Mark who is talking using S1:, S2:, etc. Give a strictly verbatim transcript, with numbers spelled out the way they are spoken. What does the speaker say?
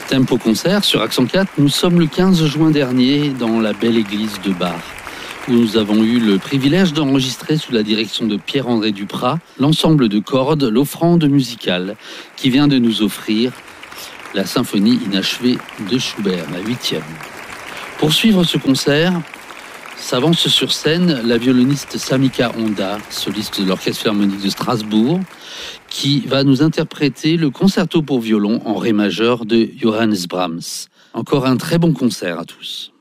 S1: Tempo Concert sur Accent quatre, nous sommes le quinze juin dernier dans la belle église de Bar, où nous avons eu le privilège d'enregistrer sous la direction de Pierre-André Duprat l'ensemble de cordes, l'offrande musicale, qui vient de nous offrir la symphonie inachevée de Schubert, la huitième. Pour suivre ce concert, s'avance sur scène la violoniste Samika Honda, soliste de l'Orchestre Philharmonique de Strasbourg, qui va nous interpréter le concerto pour violon en ré majeur de Johannes Brahms. Encore un très bon concert à tous.